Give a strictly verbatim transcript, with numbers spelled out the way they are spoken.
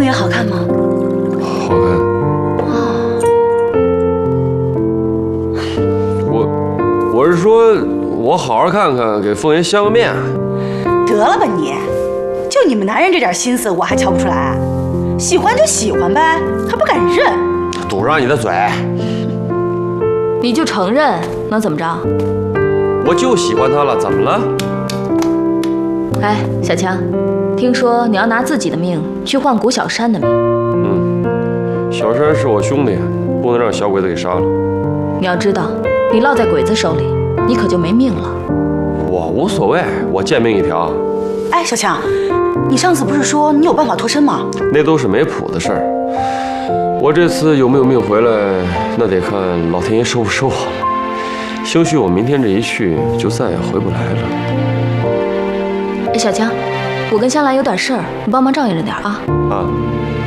凤爷好看吗？ 好看。 啊， 我我是说，我好好看看，给凤爷相个面。 得了吧你，就你们男人这点心思，我还瞧不出来？喜欢就喜欢呗，还不敢认。 堵上你的嘴！ 你就承认，能怎么着？ 我就喜欢他了，怎么了？ 哎，小强，听说你要拿自己的命去换谷小山的命。 嗯，小山是我兄弟，不能让小鬼子给杀了。 你要知道，你落在鬼子手里，你可就没命了。 我无所谓，我贱命一条。 哎，小强，你上次不是说你有办法脱身吗？ 那都是没谱的事儿。我这次有没有命回来，那得看老天爷收不收我了。兴许我明天这一去，就再也回不来了。 哎，小强，我跟香兰有点事儿，你帮忙照应着点啊。 啊。